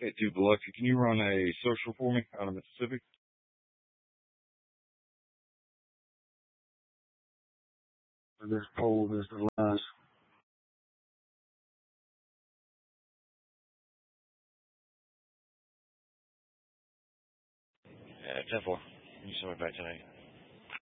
Okay, to Biloxi, can you run a social for me out of Mississippi? This pole is the lines. Yeah, 10-4. You send me back tonight.